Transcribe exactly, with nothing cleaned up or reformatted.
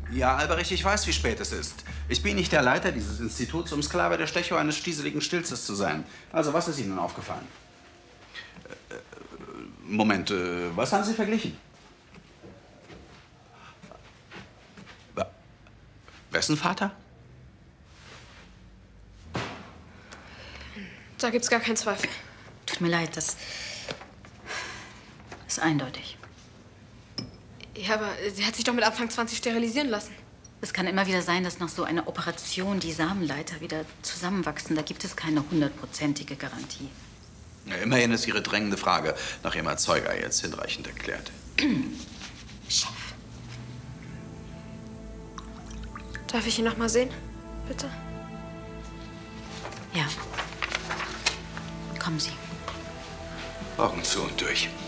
Ja, Albrecht, ich weiß, wie spät es ist. Ich bin nicht der Leiter dieses Instituts, um Sklave der Stecho eines stieseligen Stilzes zu sein. Also, was ist Ihnen nun aufgefallen? Äh, äh, Moment, äh, was haben Sie verglichen? Wessen Vater? Da gibt's gar keinen Zweifel. Tut mir leid, das ist eindeutig. Ja, aber sie hat sich doch mit Anfang zwanzig sterilisieren lassen. Es kann immer wieder sein, dass nach so einer Operation die Samenleiter wieder zusammenwachsen. Da gibt es keine hundertprozentige Garantie. Ja, immerhin ist Ihre drängende Frage nach Ihrem Erzeuger jetzt hinreichend erklärt. Chef. Darf ich ihn noch mal sehen, bitte? Ja. Kommen Sie. Augen zu und durch.